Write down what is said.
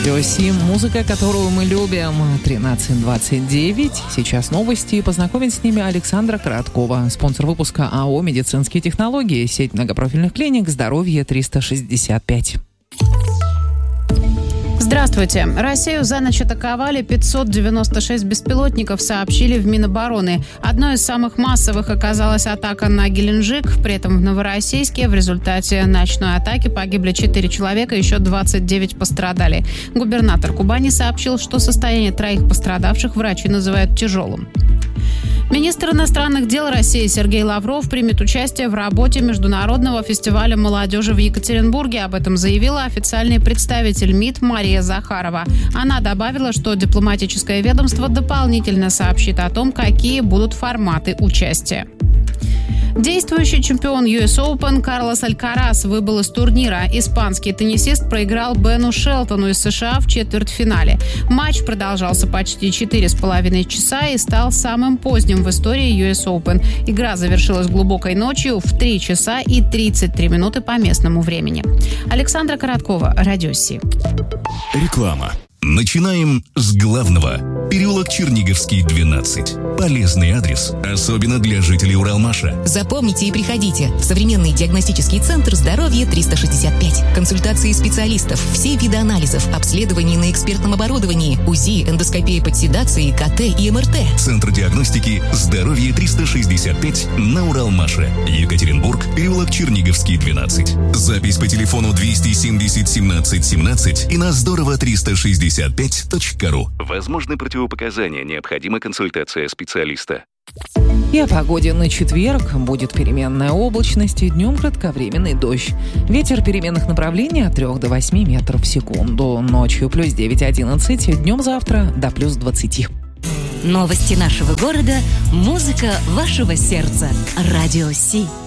Радио Си. Музыка, которую мы любим. 13:29. Сейчас новости. Познакомить с ними Александра Короткова. Спонсор выпуска АО «Медицинские технологии». Сеть многопрофильных клиник «Здоровье 365». Здравствуйте. Россию за ночь атаковали 596 беспилотников, сообщили в Минобороны. Одной из самых массовых оказалась атака на Геленджик. При этом в Новороссийске в результате ночной атаки погибли 4 человека, еще 29 пострадали. Губернатор Кубани сообщил, что состояние 3 пострадавших врачи называют тяжелым. Министр иностранных дел России Сергей Лавров примет участие в работе Международного фестиваля молодежи в Екатеринбурге. Об этом заявила официальный представитель МИД Мария Захарова. Она добавила, что дипломатическое ведомство дополнительно сообщит о том, какие будут форматы участия. Действующий чемпион US Open Карлос Алькарас выбыл из турнира. Испанский теннисист проиграл Бену Шелтону из США в четвертьфинале. Матч продолжался почти 4,5 часа и стал самым поздним в истории US Open. Игра завершилась глубокой ночью в 3 часа и 33 минуты по местному времени. Александра Короткова, Радио Си. Реклама. Начинаем с главного. Переулок Черниговский, 12. Полезный адрес, особенно для жителей Уралмаша. Запомните и приходите в современный диагностический центр «Здоровье 365». Консультации специалистов, все виды анализов, обследований на экспертном оборудовании, УЗИ, эндоскопия под седацией, КТ и МРТ. Центр диагностики «Здоровье 365» на Уралмаше. Екатеринбург, переулок Черниговский, 12. Запись по телефону 270 17 17 и на здорово365.ру. Возможны противопоказания, необходима консультация специалиста. И о погоде на четверг. Будет переменная облачность и днем кратковременный дождь. Ветер переменных направлений от 3 до 8 метров в секунду. Ночью плюс 9-11, днем завтра до плюс 20. Новости нашего города, музыка вашего сердца. Радио Си.